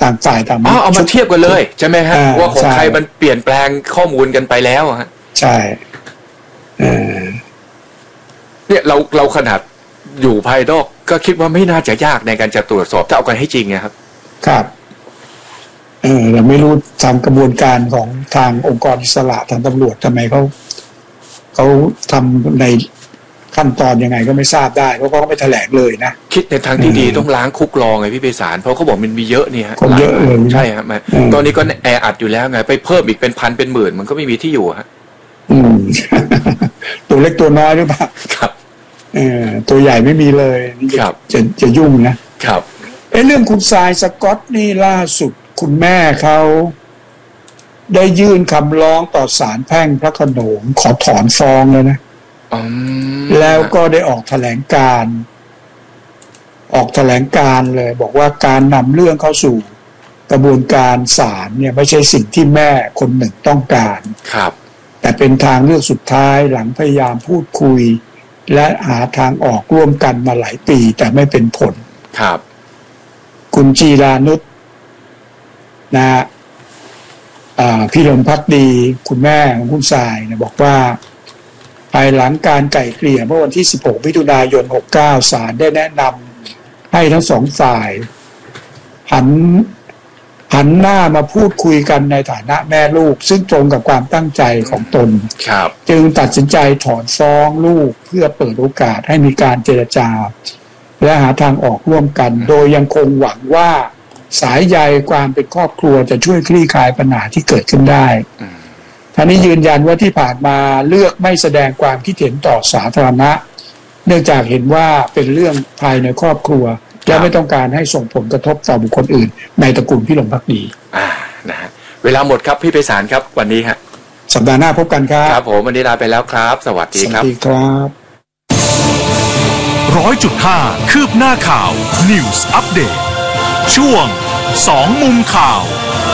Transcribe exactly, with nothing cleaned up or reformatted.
ต่างฝ่ายต่างอ๋อเอามาเทียบกันเลยใช่ไหมฮะว่าของใครมันเปลี่ยนแปลงข้อมูลกันไปแล้วฮะใช่เนี่ยเราเราขนาดอยู่ภายนอกก็คิดว่าไม่น่าจะยากในการจะตรวจสอบถ้าเอากันให้จริงนะครับครับเออเราไม่รู้ทางกระบวนการของทางองค์กรอิสระทางตำรวจทำไมเขาเขาทำในขั้นตอนยังไงก็ไม่ทราบได้เพราะเขาก็ไม่แถลงเลยนะคิดในทางที่ดีต้องล้างคุกรองไงพี่ไพศาลเพราะเขาบอกมันมีเยอะเนี่ยคนเยอะเลยใช่ครับตอนนี้ก็แออัดอยู่แล้วไงไปเพิ่มอีกเป็นพันเป็นหมื่นมันก็ไม่มีที่อยู่ฮะอืม ตัวเล็กตัวน้อยหรือเปล่าครับเออตัวใหญ่ไม่มีเลยจะจะยุ่งนะครับเอ้เรื่องคุณทรายสกอตนี่ล่าสุดคุณแม่เขาได้ยื่นคำร้องต่อศาลแพ่งพระโขนงขอถอนฟ้องเลยนะแล้วก็ได้ออกแถลงการออกแถลงการเลยบอกว่าการนำเรื่องเข้าสู่กระบวนการศาลเนี่ยไม่ใช่สิ่งที่แม่คนหนึ่งต้องการครับแต่เป็นทางเลือกสุดท้ายหลังพยายามพูดคุยและหาทางออกร่วมกันมาหลายปีแต่ไม่เป็นผลครับคุณจีรานุชนะพี่ลมภักดีคุณแม่ของคุณทรายเนี่ยบอกว่าภายหลังการไกล่เกลี่ยเมื่อวันที่สิบหกมิถุนายนหกสิบเก้าศาลได้แนะนำให้ทั้งสองฝ่ายหันหันหน้ามาพูดคุยกันในฐานะแม่ลูกซึ่งตรงกับความตั้งใจของตนจึงตัดสินใจถอนฟ้องลูกเพื่อเปิดโอกาสให้มีการเจรจาและหาทางออกร่วมกันโดยยังคงหวังว่าสายใยความเป็นครอบครัวจะช่วยคลี่คลายปัญหาที่เกิดขึ้นได้ท่านนี้ยืนยันว่าที่ผ่านมาเลือกไม่แสดงความคิดเห็นต่อสาธารณะเนื่องจากเห็นว่าเป็นเรื่องภายในครอบครัวและไม่ต้องการให้ส่งผลกระทบต่อบุคคลอื่นในตระกูลพี่หลงภักดีอ่านะฮะเวลาหมดครับพี่ไพศาลครับวันนี้ฮะสัปดาห์หน้าพบกันครับครับผมวันนี้ลาไปแล้วครับสวัสดีครับสวัสดีครับร้อยจุดห้าคืบหน้าข่าว News Update ช่วงสองมุมข่าว